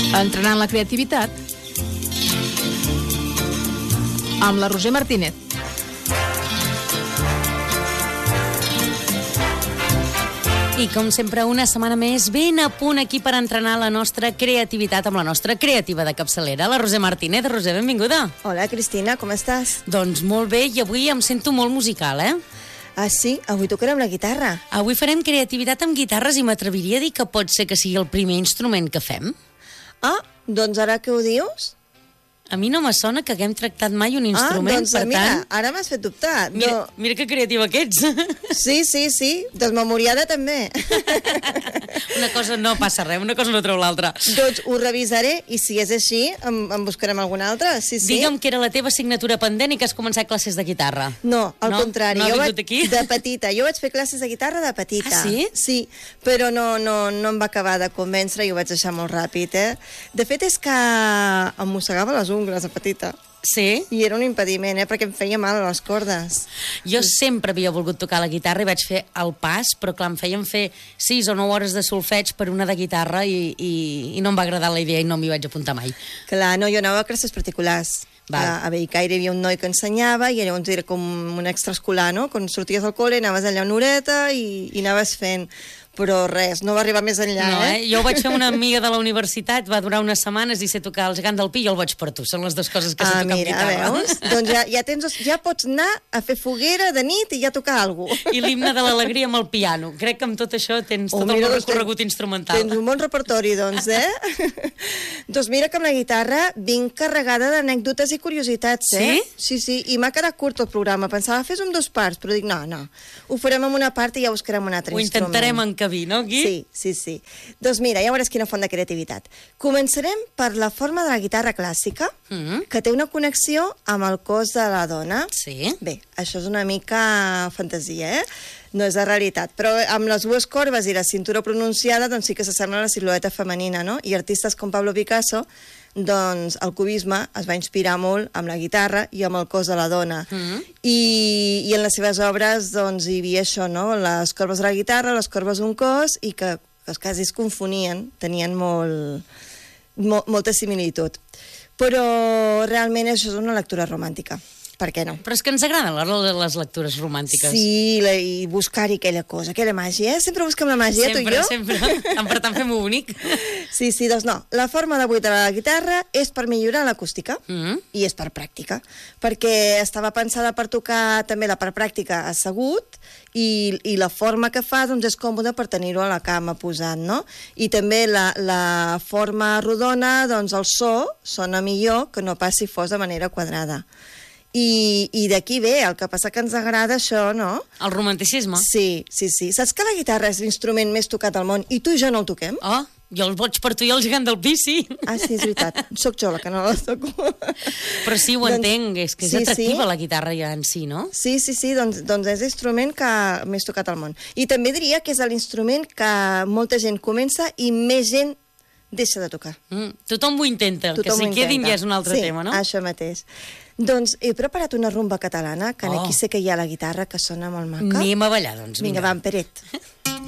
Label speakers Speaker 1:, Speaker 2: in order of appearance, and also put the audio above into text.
Speaker 1: Entrenant la creativitat amb la Roser Martínez.
Speaker 2: I com sempre, una setmana més, ben a punt aquí per entrenar la nostra creativitat amb la nostra creativa de capçalera, la Roser Martínez. Roser, benvinguda.
Speaker 3: Hola, Cristina, com estàs?
Speaker 2: Doncs molt bé, i avui em sento molt musical,
Speaker 3: Ah, sí? Avui tocarem la guitarra.
Speaker 2: Avui farem creativitat amb guitarres i m'atreviria a dir que pot ser que sigui el primer instrument que fem.
Speaker 3: Ah, doncs ara que ho dius?
Speaker 2: A mi no me sona que haguem tractat mai un instrument,
Speaker 3: doncs
Speaker 2: per
Speaker 3: mira,
Speaker 2: tant...
Speaker 3: ara m'has fet dubtar.
Speaker 2: Mira que creativa que ets.
Speaker 3: Sí, desmemoriada també.
Speaker 2: Una cosa no passa res, una cosa no treu l'altra.
Speaker 3: Doncs ho revisaré i si és així en buscarem alguna altra, sí.
Speaker 2: Digue'm que era la teva assignatura pendent i que has començat classes de guitarra.
Speaker 3: No, al contrari.
Speaker 2: No ha vingut aquí?
Speaker 3: De petita. Jo vaig fer classes de guitarra de petita.
Speaker 2: Ah, sí?
Speaker 3: Sí, però no em va acabar de convèncer i ho vaig deixar molt ràpid, De fet, és que em mossegava les ungles de petita.
Speaker 2: Sí?
Speaker 3: I era un impediment, perquè em feia mal a les cordes.
Speaker 2: Jo sempre havia volgut tocar la guitarra i vaig fer el pas, però clar, em feien fer 6 o 9 hores de solfeig per una de guitarra i no em va agradar la idea i no m'hi vaig apuntar mai.
Speaker 3: Clar, no, jo anava a classes particulars. A Bellcaire hi havia un noi que ensenyava i llavors era com un extraescolar, no? Quan sorties del col·le anaves allà a una horeta i anaves fent... Però res, no va arribar més enllà,
Speaker 2: Jo ho vaig fer una amiga de la universitat, va durar unes setmanes i sé tocar el gegant del pi i el vaig per tu. Són les dues coses que sé tocar amb guitarra.
Speaker 3: Veus? Doncs ja pots anar a fer foguera de nit i ja tocar alguna cosa.
Speaker 2: I l'himne de l'alegria amb el piano. Crec que amb tot això tens tot el recorregut instrumental.
Speaker 3: Tens un bon repertori, doncs, Doncs mira que amb la guitarra vinc carregada d'anècdotes i curiositats, Sí, i m'ha quedat curt el programa. Pensava fes en 2 parts, però dic, no, ho farem en una part i ja buscarem un altre instrument.
Speaker 2: Ho intentarem encabir, no, aquí?
Speaker 3: Sí. Doncs mira, ja veuràs quina font de creativitat. Començarem per la forma de la guitarra clàssica, que té una connexió amb el cos de la dona.
Speaker 2: Sí.
Speaker 3: Bé, això és una mica fantasia, No és la realitat, però amb les dues corbes i la cintura pronunciada doncs sí que s'assembla a la silueta femenina, no? I artistes com Pablo Picasso, doncs el cubisme es va inspirar molt amb la guitarra i amb el cos de la dona. I en les seves obres doncs hi havia això, no? Les corbes de la guitarra, les corbes d'un cos, i que quasi es confonien, tenien molta similitud. Però realment això és una lectura romàntica. Per què no?
Speaker 2: Però és que ens agraden les lectures romàntiques.
Speaker 3: Sí, i buscar-hi aquella cosa, aquella màgia, Sempre busquem la màgia, tu i jo.
Speaker 2: Sempre. Per tant, fem-ho bonic.
Speaker 3: Sí, doncs no. La forma d'avui de la guitarra és per millorar l'acústica i és per pràctica, perquè estava pensada per tocar també la part pràctica assegut i la forma que fa doncs, és còmoda per tenir-ho a la cama posat, no? I també la forma rodona, doncs el so sona millor que no pas si fos de manera quadrada. I d'aquí ve, el que passa que ens agrada això, no?
Speaker 2: El romanticisme.
Speaker 3: Sí. Saps que la guitarra és l'instrument més tocat al món i tu i jo no el toquem?
Speaker 2: Oh, jo el boig per tu i el gegant del pi, sí.
Speaker 3: Ah, sí, és veritat. Soc jo la que no la toco.
Speaker 2: Però sí, ho entenc, és que és atractiva la guitarra ja en si, no?
Speaker 3: Sí, doncs és l'instrument que més tocat al món. I també diria que és l'instrument que molta gent comença i més gent deixa de tocar.
Speaker 2: Tothom ho intenta, que si quedin ja és un altre tema, no?
Speaker 3: Sí, això mateix. Doncs he preparat una rumba catalana, que aquí sé que hi ha la guitarra, que sona molt maca.
Speaker 2: Anem a ballar, doncs,
Speaker 3: vinga. Va, en Peret.